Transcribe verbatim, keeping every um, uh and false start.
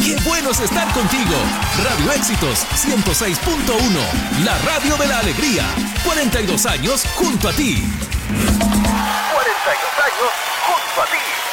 ¡Qué bueno es estar contigo! Radio Éxitos ciento seis punto uno, la radio de la alegría. cuarenta y dos años junto a ti. cuarenta y dos años junto a ti.